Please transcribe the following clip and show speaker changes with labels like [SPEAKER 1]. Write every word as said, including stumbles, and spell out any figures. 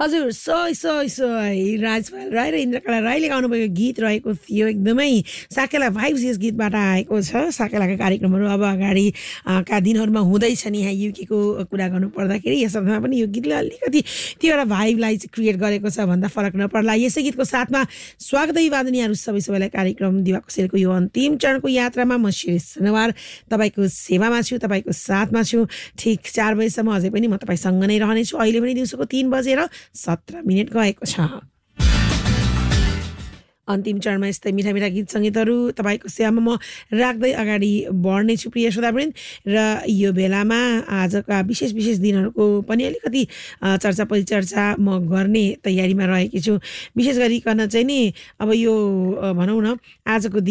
[SPEAKER 1] हजुर सय सय सय राजपाल राई र इन्द्रकला राईले गाउनुभएको गीत रहेको थियो। एकदमै साकेला भाइब्स यस गीतबाट आएको छ। साकेलाका कार्यक्रमहरू अब अगाडि का दिनहरूमा हुँदैछन्। यहाँ युकेको कुरा गर्नु पर्दाखेरि यस अर्थमा पनि यो गीतले अलिकति त्यो एउटा भाइबलाई चाहिँ क्रिएट गरेको छ भन्दा फरक नपर्ला। यसै गीतको साथमा स्वागत वादनीहरू सबै सबैलाई कार्यक्रम दिवा कोसेलको यो अन्तिम चरणको यात्रामा म शिरिष सुनवार तपाईँको सेवामा छु, तपाईँको साथमा छु। ठिक चार बजीसम्म अझै पनि म तपाईँसँग नै रहनेछु। अहिले पनि दिउँसोको तीन बजेर सत्र मिनट गएको छ। अन्तिम चरणमा यस्तै मिठा मिठा गीत सङ्गीतहरू तपाईँको सेवामा म राख्दै अगाडि बढ्नेछु प्रिय श्रोतावृन्द। र यो बेलामा आजका विशेष विशेष दिनहरूको पनि अलिकति चर्चा परिचर्चा म गर्ने तयारीमा रहेकी छु। विशेष गरिकन चाहिँ नि अब यो भनौँ न आजको दिन